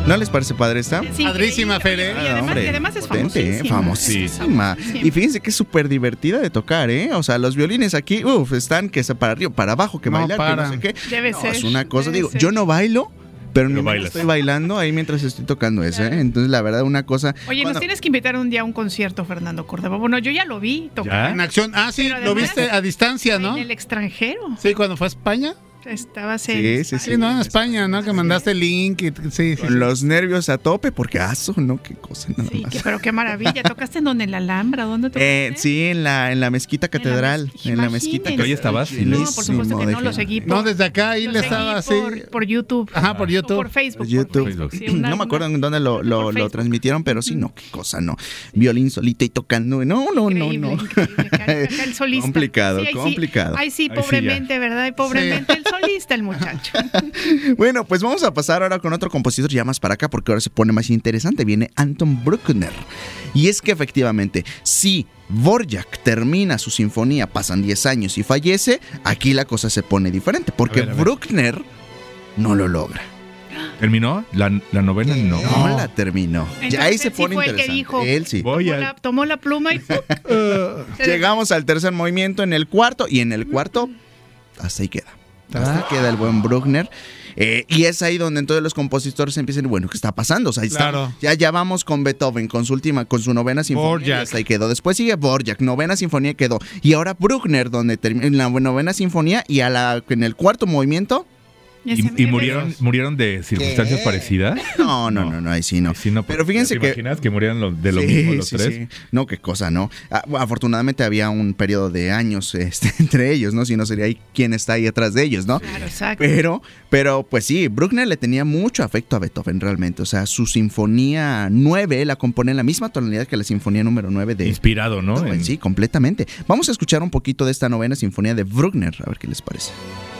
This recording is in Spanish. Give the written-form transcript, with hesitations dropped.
¿No les parece padre esta? Sí, Padrísima, Fere. Y además es potente, famosísima. famosísima. Y fíjense que es súper divertida de tocar, ¿eh? O sea, los violines aquí, están que se para arriba, para abajo, que No bailar, que paran. no sé qué. Debe ser. Es una cosa, debe digo, ser. yo no bailo, pero no bailas. estoy bailando ahí mientras estoy tocando eso, ¿eh? Entonces, la verdad, una cosa... Oye, nos tienes que invitar un día a un concierto, Fernando Córdoba. Bueno, yo ya lo vi tocar. En acción. Ah, sí, Pero lo además, viste a distancia, ¿no? En el extranjero. Sí, cuando fue a España. Estabas Sí, en sí, Sí, no, en España, ¿no? Que mandaste el link. Sí. Con los nervios a tope, porque ¿no? Qué cosa, nada Sí, más. pero qué maravilla. ¿Tocaste en donde? ¿En la Alhambra? ¿Dónde tocaste? Sí, en la mezquita catedral. En la mezquita ¿Tú ahí estabas? No, por supuesto que no, lo seguí por... No, desde acá ahí lo le seguí estaba así. por YouTube. Ajá, por O YouTube. por Facebook. YouTube. Por Facebook. Sí, No me acuerdo en dónde lo transmitieron, pero sí, no, qué cosa, no. Violín solito y tocando. No. Increíble, acá el solista. Complicado, Sí, ahí sí. complicado. Ay, sí, Ahí sí pobremente, ¿verdad? Y pobremente el solista, el muchacho. Bueno, pues vamos a pasar ahora con otro compositor ya más para acá, porque ahora se pone más interesante. Viene Anton Bruckner. Y es que efectivamente, si Dvorak termina su sinfonía, pasan 10 años y fallece, aquí la cosa se pone diferente, porque A ver. Bruckner no lo logra. ¿Terminó? ¿La novena? No. No la terminó. Ya ahí Entonces, se él sí pone fue el que interesante. dijo, Él sí. tomó la pluma y ¡pum! Llegamos al tercer movimiento en el cuarto, y en el cuarto hasta ahí queda. Hasta ahí queda el buen Bruckner. Y es ahí donde entonces los compositores empiezan, bueno, ¿qué está pasando? O sea, ahí Claro. ya vamos con Beethoven, con su novena sinfonía, y Dvorak. hasta ahí quedó. Después sigue Dvorak, novena sinfonía quedó. Y ahora Bruckner, donde termina la novena sinfonía, y en el cuarto movimiento, ¿Y murieron de circunstancias parecidas? no, ahí sí no. Sí, no, Pero fíjense ¿te que... imaginas que murieran de lo mismo los tres? Sí. No, qué cosa, ¿no? Afortunadamente había un periodo de años entre ellos, ¿no? Si no sería ahí quién está ahí atrás de ellos, ¿no? Claro, exacto. Pero pues sí, Bruckner le tenía mucho afecto a Beethoven realmente. O sea, su sinfonía 9 la compone en la misma tonalidad que la sinfonía número 9 de... Inspirado, ¿no? Sí, completamente. Vamos a escuchar un poquito de esta novena sinfonía de Bruckner, a ver qué les parece.